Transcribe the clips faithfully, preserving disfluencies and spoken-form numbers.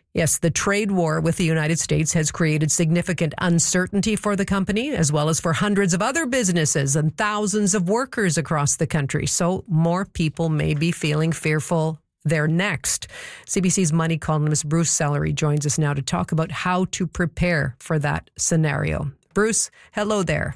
Yes, the trade war with the United States has created significant uncertainty for the company, as well as for hundreds of other businesses and thousands of workers across the country. So more people may be feeling fearful they're next. C B C's money columnist Bruce Sellery joins us now to talk about how to prepare for that scenario. Bruce, hello there.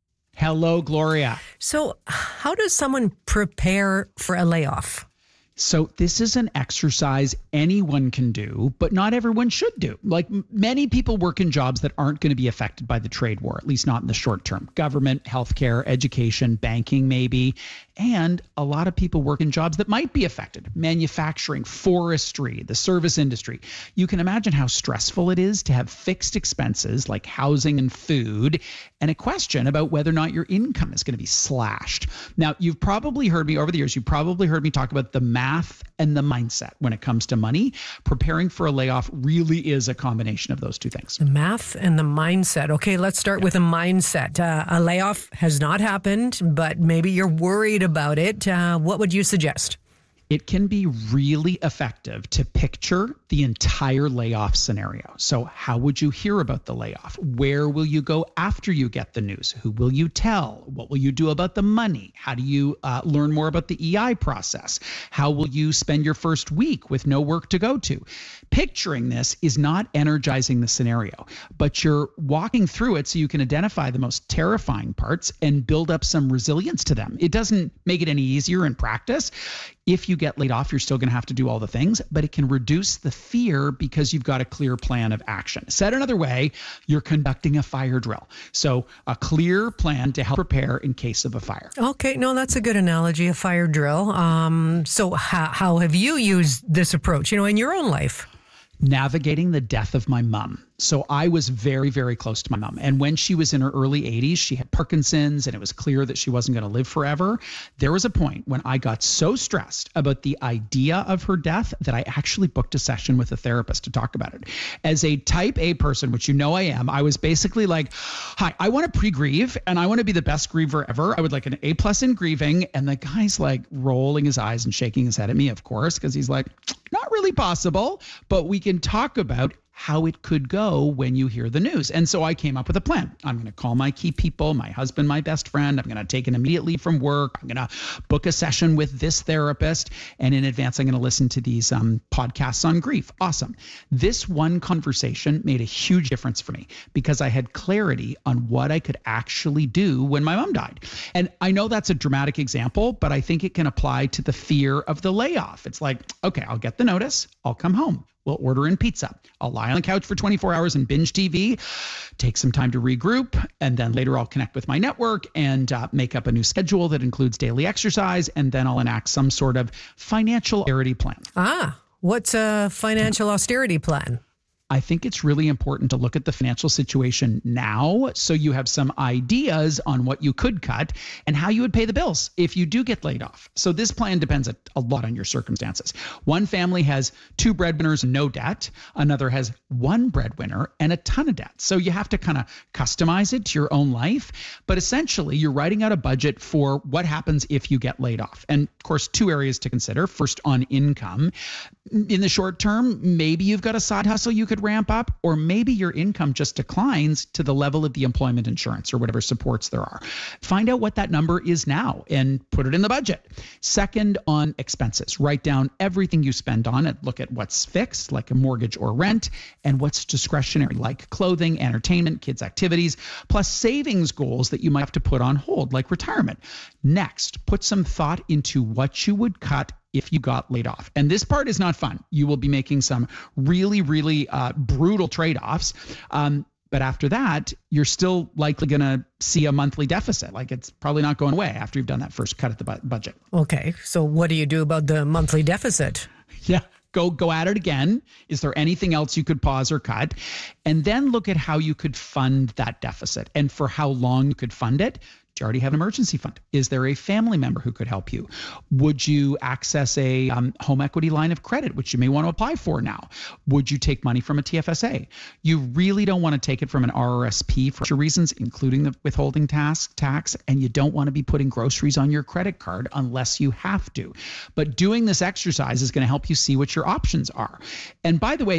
Hello, Gloria. So how does someone prepare for a layoff? So this is an exercise anyone can do, but not everyone should do. Like m- many people work in jobs that aren't going to be affected by the trade war, at least not in the short term. Government, healthcare, education, banking, maybe. And a lot of people work in jobs that might be affected. Manufacturing, forestry, the service industry. You can imagine how stressful it is to have fixed expenses like housing and food, and a question about whether or not your income is going to be slashed. Now, you've probably heard me over the years, you've probably heard me talk about the math and the mindset when it comes to money. Preparing for a layoff really is a combination of those two things. The math and the mindset. Okay, let's start yeah. with a mindset. Uh, a layoff has not happened, but maybe you're worried about it. Uh, what would you suggest? It can be really effective to picture the entire layoff scenario. So how would you hear about the layoff? Where will you go after you get the news? Who will you tell? What will you do about the money? How do you uh, learn more about the E I process? How will you spend your first week with no work to go to? Picturing this is not energizing the scenario, but you're walking through it so you can identify the most terrifying parts and build up some resilience to them. It doesn't make it any easier in practice. If you get laid off, you're still going to have to do all the things, but it can reduce the fear because you've got a clear plan of action. Said another way, you're conducting a fire drill. So a clear plan to help prepare in case of a fire. Okay, no, that's a good analogy, a fire drill. Um, so how, how have you used this approach, you know, in your own life? Navigating the death of my mom. So I was very, very close to my mom. And when she was in her early eighties, she had Parkinson's and it was clear that she wasn't going to live forever. There was a point when I got so stressed about the idea of her death that I actually booked a session with a therapist to talk about it. As a type A person, which you know I am, I was basically like, hi, I want to pre-grieve and I want to be the best griever ever. I would like an A plus in grieving. And the guy's like rolling his eyes and shaking his head at me, of course, because he's like, not really possible, but we can talk about how it could go when you hear the news. And so I came up with a plan. I'm going to call my key people, my husband, my best friend. I'm going to take an immediate leave from work. I'm going to book a session with this therapist. And in advance, I'm going to listen to these um, podcasts on grief. Awesome. This one conversation made a huge difference for me because I had clarity on what I could actually do when my mom died. And I know that's a dramatic example, but I think it can apply to the fear of the layoff. It's like, okay, I'll get the notice. I'll come home. We'll order in pizza. I'll lie on the couch for twenty-four hours and binge T V, take some time to regroup, and then later I'll connect with my network and uh, make up a new schedule that includes daily exercise, and then I'll enact some sort of financial austerity plan. Ah, what's a financial austerity plan? I think it's really important to look at the financial situation now so you have some ideas on what you could cut and how you would pay the bills if you do get laid off. So this plan depends a, a lot on your circumstances. One family has two breadwinners and no debt. Another has one breadwinner and a ton of debt. So you have to kind of customize it to your own life. But essentially, you're writing out a budget for what happens if you get laid off. And of course, two areas to consider. First, on income. In the short term, maybe you've got a side hustle you could ramp up, or maybe your income just declines to the level of the employment insurance or whatever supports there are. Find out what that number is now and put it in the budget. Second, on expenses, write down everything you spend on it. Look at what's fixed, like a mortgage or rent, and what's discretionary, like clothing, entertainment, kids' activities, plus savings goals that you might have to put on hold, like retirement. Next, put some thought into what you would cut if you got laid off. And this part is not fun. You will be making some really, really uh, brutal trade-offs. Um, but after that, you're still likely going to see a monthly deficit. Like it's probably not going away after you've done that first cut at the bu- budget. Okay. So what do you do about the monthly deficit? Yeah. Go go at it again. Is there anything else you could pause or cut? And then look at how you could fund that deficit and for how long you could fund it. Do you already have an emergency fund? Is there a family member who could help you? Would you access a um, home equity line of credit, which you may want to apply for now? Would you take money from a T F S A? You really don't want to take it from an R R S P for reasons, including the withholding tax, tax, and you don't want to be putting groceries on your credit card unless you have to. But doing this exercise is going to help you see what your options are. And by the way,